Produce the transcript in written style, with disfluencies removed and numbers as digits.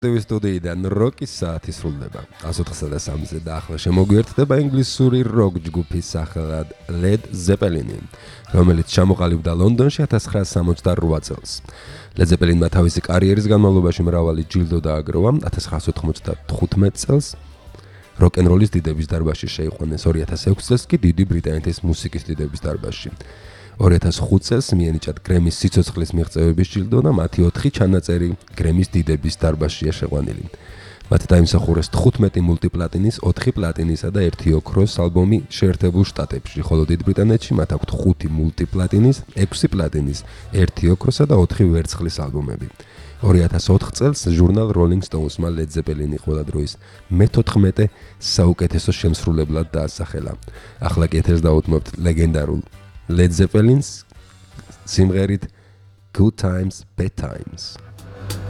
სტუდიიდან როკის საათი სრულდება 104.3-ზე და ახლა შემოგვიერთდება ინგლისური როკ ჯგუფის სახელად Led Zeppelin, რომელიც ჩამოყალიბდა ლონდონში 1968 წელს. Led Zeppelin-მა თავისი კარიერის განმავლობაში მრავალი ჯილდო დააგროვა. 1995 წელს როკ-ენ-როლის დიდების დარბაზში შეიყვანეს, 2006 წელს კი დიდი ბრიტანეთის მუსიკის დიდების დარბაზში. 2005 წელს მიენიჭათ გრემის სიცოცხლის მიღწევების ჯილდო და მათი 4 ჩანაწერი გრემის დიდების დარბაზშია შეყვანილი. მათ დაიმსახურეს 15 მულტიპლატინის, 4 პლატინისა და 1 ოქროს ალბომი შეერთებულ შტატებში, ხოლო დიდ ბრიტანეთში მათ აქვთ 5 მულტიპლატინის, 6 პლატინის, 1 ოქროსა და 4 ვერცხლის ალბომები. 2004 წელს ჟურნალ Rolling Stones-მა Led Zeppelin-ი ყველა დროის მე-14 საუკეთესო შემსრულებლად დაასახელა. ახლა კი ეთერს დაუთმობთ ლეგენდარულ Led Zeppelin-ს სიმღერით Good Times, Bad Times.